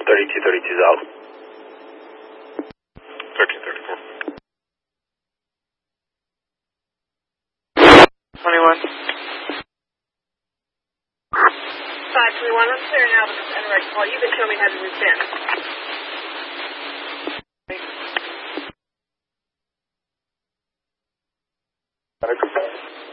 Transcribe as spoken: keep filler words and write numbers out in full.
thirty-two thirty-two out. thirteen thirty-four. twenty-one. five twenty-one, I'm clearing out of this N-Rex call. You can show me how to resend. Got it.